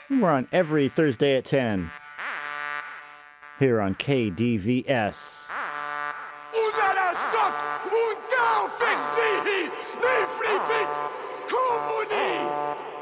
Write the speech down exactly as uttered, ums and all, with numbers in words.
We're on every Thursday at ten here on K D V S. Una la soc, un cau, fix